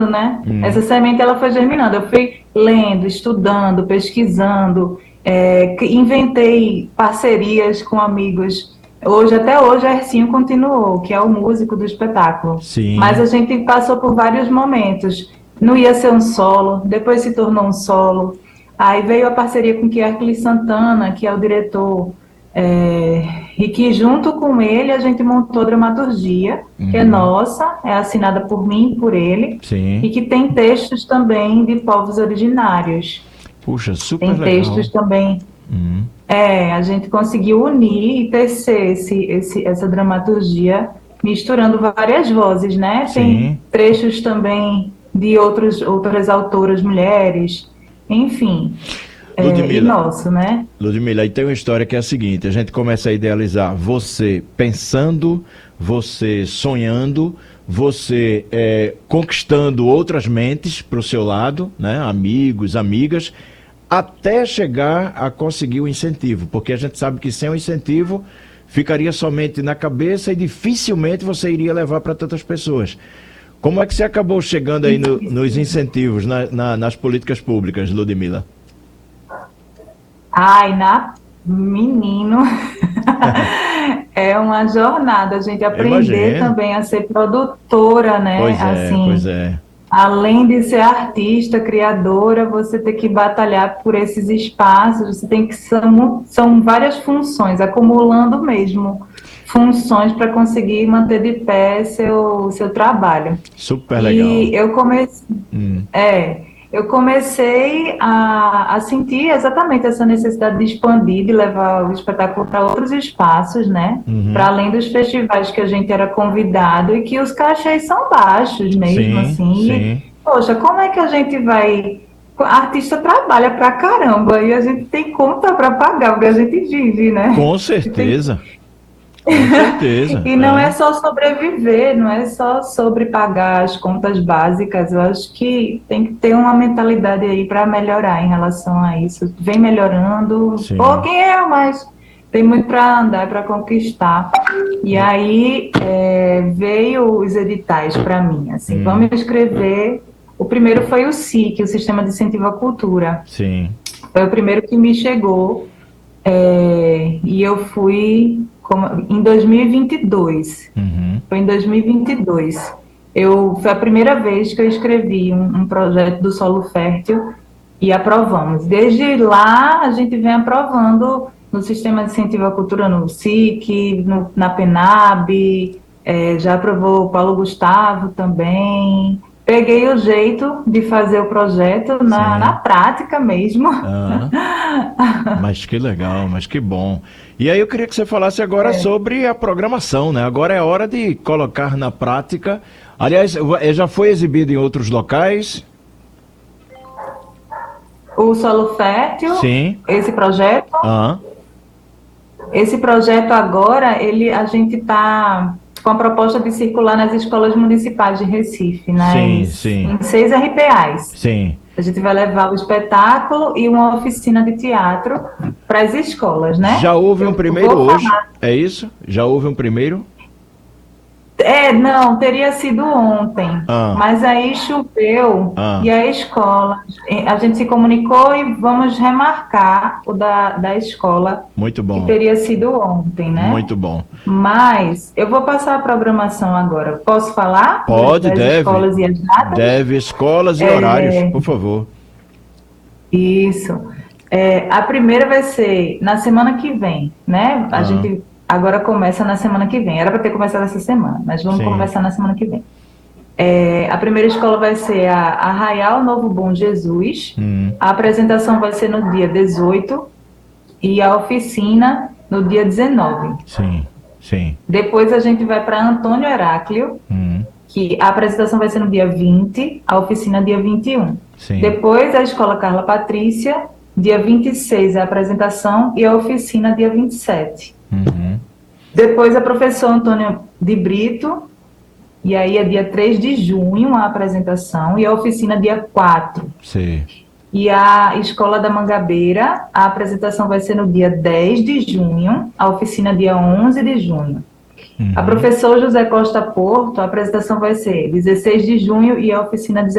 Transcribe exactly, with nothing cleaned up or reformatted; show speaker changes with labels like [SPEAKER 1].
[SPEAKER 1] né?
[SPEAKER 2] Hum.
[SPEAKER 1] Essa semente ela foi germinando. Eu fui lendo, estudando, pesquisando, é, que- inventei parcerias com amigos. Hoje, até hoje, a Ercinho continuou, que é o músico do espetáculo. Mas a
[SPEAKER 2] Sim.
[SPEAKER 1] gente passou por vários momentos. Não ia ser um solo, depois se tornou um solo. Aí veio a parceria com o Kierkegaard Santana, que é o diretor, é, e que junto com ele a gente montou a dramaturgia, que é
[SPEAKER 2] Uhum.
[SPEAKER 1] nossa, é assinada por mim e por ele, e
[SPEAKER 2] Sim.
[SPEAKER 1] que tem textos também de povos originários.
[SPEAKER 2] Puxa, super
[SPEAKER 1] Tem textos
[SPEAKER 2] legal.
[SPEAKER 1] também.
[SPEAKER 2] Hum.
[SPEAKER 1] É, a gente conseguiu unir e tecer esse, esse, essa dramaturgia misturando várias vozes, né? Tem
[SPEAKER 2] Sim.
[SPEAKER 1] trechos também de outros, outras autoras mulheres, enfim, é, e
[SPEAKER 2] Ludmila,
[SPEAKER 1] nosso, né?
[SPEAKER 2] Ludmila, aí tem uma história que é a seguinte: a gente começa a idealizar você pensando, você sonhando, você é, conquistando outras mentes para o seu lado, né? Amigos, amigas, até chegar a conseguir o incentivo, porque a gente sabe que sem o incentivo ficaria somente na cabeça e dificilmente você iria levar para tantas pessoas. Como é que você acabou chegando aí no- nos incentivos, na- na- nas políticas públicas, Ludmila?
[SPEAKER 1] Ai, na menino, é uma jornada a gente
[SPEAKER 2] Eu
[SPEAKER 1] aprender
[SPEAKER 2] imagino.
[SPEAKER 1] também a ser produtora, né?
[SPEAKER 2] Pois é, pois
[SPEAKER 1] Assim,
[SPEAKER 2] é.
[SPEAKER 1] além de ser artista, criadora, você tem que batalhar por esses espaços, você tem que são, são várias funções, acumulando mesmo funções para conseguir manter de pé seu seu trabalho.
[SPEAKER 2] Super
[SPEAKER 1] E
[SPEAKER 2] legal.
[SPEAKER 1] eu comecei,
[SPEAKER 2] Hum.
[SPEAKER 1] é, eu comecei a, a sentir exatamente essa necessidade de expandir, de levar o espetáculo para outros espaços, né? Para
[SPEAKER 2] Uhum.
[SPEAKER 1] além dos festivais que a gente era convidado e que os cachês são baixos mesmo,
[SPEAKER 2] Sim,
[SPEAKER 1] assim. E,
[SPEAKER 2] sim.
[SPEAKER 1] poxa, como é que a gente vai. A artista trabalha pra caramba e a gente tem conta para pagar, porque a gente vive, né?
[SPEAKER 2] Com
[SPEAKER 1] Tem
[SPEAKER 2] certeza. Com certeza.
[SPEAKER 1] e não é
[SPEAKER 2] É.
[SPEAKER 1] só sobreviver, não é só sobre pagar as contas básicas. Eu acho que tem que ter uma mentalidade aí para melhorar em relação a isso. Vem melhorando,
[SPEAKER 2] Sim.
[SPEAKER 1] pouquinho, mas tem muito para andar, para conquistar. E aí é, veio os editais para mim, assim, vamos
[SPEAKER 2] Hum.
[SPEAKER 1] escrever. O primeiro foi o S I C, o Sistema de Incentivo à Cultura.
[SPEAKER 2] Sim.
[SPEAKER 1] Foi o primeiro que me chegou. É, e eu fui como- em dois mil e vinte e dois.
[SPEAKER 2] Uhum.
[SPEAKER 1] Foi em dois mil e vinte e dois. Eu, foi a primeira vez que eu escrevi um, um projeto do Solo Fértil e aprovamos. Desde lá, a gente vem aprovando no Sistema de Incentivo à Cultura, no S I C, no, na PENAB, é, já aprovou o Paulo Gustavo também. Peguei o jeito de fazer o projeto na, na
[SPEAKER 2] Sim.
[SPEAKER 1] prática mesmo.
[SPEAKER 2] Ah, mas que legal, mas que bom. E aí eu queria que você falasse agora sobre a programação, né? Agora é hora de colocar na prática. Aliás, eh, já foi exibido em outros locais?
[SPEAKER 1] O Solo Fértil,
[SPEAKER 2] Sim.
[SPEAKER 1] esse projeto,
[SPEAKER 2] Ah,
[SPEAKER 1] esse projeto agora, ele, a gente está com a proposta de circular nas escolas municipais de Recife,
[SPEAKER 2] sim,
[SPEAKER 1] nas,
[SPEAKER 2] sim,
[SPEAKER 1] em seis R P As.
[SPEAKER 2] sim.
[SPEAKER 1] A gente vai levar o espetáculo e uma oficina de teatro para as escolas, né?
[SPEAKER 2] Já houve um
[SPEAKER 1] Eu
[SPEAKER 2] primeiro
[SPEAKER 1] vou
[SPEAKER 2] hoje,
[SPEAKER 1] falar.
[SPEAKER 2] é isso? Já houve um primeiro?
[SPEAKER 1] É, não, teria sido ontem,
[SPEAKER 2] Ah,
[SPEAKER 1] mas aí choveu e
[SPEAKER 2] ah,
[SPEAKER 1] a escola, a gente se comunicou e vamos remarcar o da, da escola,
[SPEAKER 2] muito
[SPEAKER 1] que
[SPEAKER 2] bom,
[SPEAKER 1] teria sido ontem, né?
[SPEAKER 2] muito bom.
[SPEAKER 1] Mas eu vou passar a programação agora. Posso falar das,
[SPEAKER 2] Pode,
[SPEAKER 1] das
[SPEAKER 2] deve.
[SPEAKER 1] escolas e as datas?
[SPEAKER 2] Deve, escolas e horários, por favor.
[SPEAKER 1] Isso. É, a primeira vai ser na semana que vem, né? A
[SPEAKER 2] Ah,
[SPEAKER 1] gente agora começa na semana que vem. Era para ter começado essa semana, mas vamos
[SPEAKER 2] sim.
[SPEAKER 1] começar na semana que vem. É, a primeira escola vai ser a Arraial Novo Bom Jesus.
[SPEAKER 2] Hum,
[SPEAKER 1] A apresentação vai ser no dia dezoito e a oficina no dia dezenove.
[SPEAKER 2] sim, sim.
[SPEAKER 1] Depois a gente vai para Antônio Heráclio,
[SPEAKER 2] Hum,
[SPEAKER 1] que a apresentação vai ser no dia vinte, a oficina dia vinte e um.
[SPEAKER 2] sim.
[SPEAKER 1] Depois a Escola Carla Patrícia, dia vinte e seis a apresentação e a oficina dia vinte e sete.
[SPEAKER 2] Uhum,
[SPEAKER 1] Depois a professora Antônio de Brito, e aí é dia três de junho a apresentação e a oficina dia quatro.
[SPEAKER 2] sim.
[SPEAKER 1] E a Escola da Mangabeira, a apresentação vai ser no dia dez de junho, a oficina dia onze de junho. A
[SPEAKER 2] Uhum.
[SPEAKER 1] professora José Costa Porto, a apresentação vai ser dezesseis de junho e a oficina